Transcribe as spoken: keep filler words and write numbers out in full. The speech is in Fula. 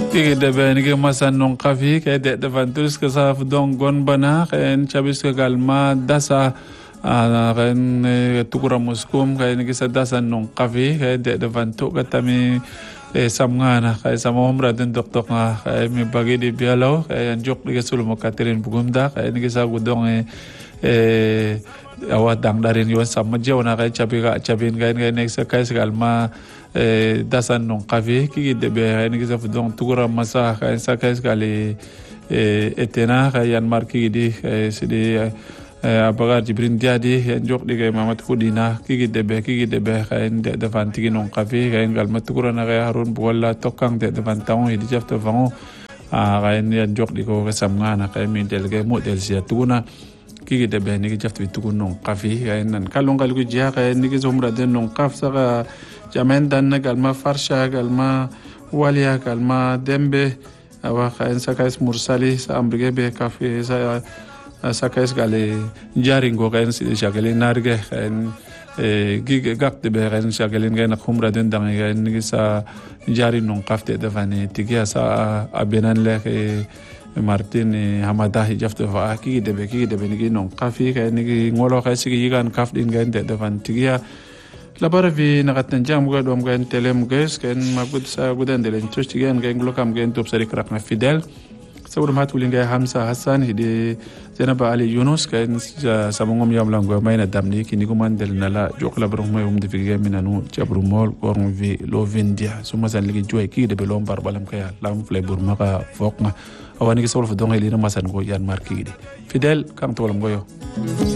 Kiki de ben ke masan non kafi ke de de vantus ke sa fdong gon bana ken chabis ke galma dasa ken tukura muskum ke ni sa dasa non kafi ke de de vantu ke tami samngana ke samomra den doktor nga ke mi bagi di bialo ke jok ke sulmo katerin bugumda ke ni sa gudong e awat dang darin yon sama jawna ke chabi ka chabin ke ni nek sa ke galma dasan non kafi ki de be ni sa fdong tukura masa ka sa ka skali etena ka yan marki di sidi abagar jibrin diadi jok di ke mamat fudina ki de be ki de be ka de de fanti non kafi ka gal matukura na ka harun bolla tokang de de fantaw di jafta vango a ka yan jok di ko samngana ka mi del ke model sia tuna ki de be ni jafta tukun non kafi ka nan kalon gal ku ja ka ni ke zomra den non kaf sa jamen dan galma farsha galma walia galma dembe awa khain sakais mursali sa ambrige be kafi sa sakais gale jaringo khain si shagale narge khain gig gak de be khain shagale ngai na khumra den dang ngai ni sa jari non kafte de vane tigia sa abenan le martin hamada hijafte va ki de be ki de be ni non kafi khain ni ngolo khain si yigan kaf din ngai de de van tigia labara vi nakatan jam ga dom ga telem guys ken magud sa gudan de interest gen ga glokam gen top sari krak na fidel sawur mat wulinga hamza hasan hidi zanaba ali yunus ken samongom yam lango mayna damni kini ko mandel nala jok la bro moy um de fi minanu jabru mol korn vi lo vindia suma san ligi joy ki de be lom bar balam kaya lam flay bur maka fokma awani ki sawul fu dongay li na masan go yan marki de fidel kam tolam goyo